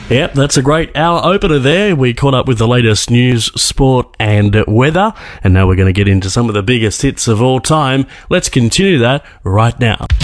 Yep, that's a great hour opener there. We caught up with the latest news, sport and weather, and now we're going to get into some of the biggest hits of all time. Let's continue that right now.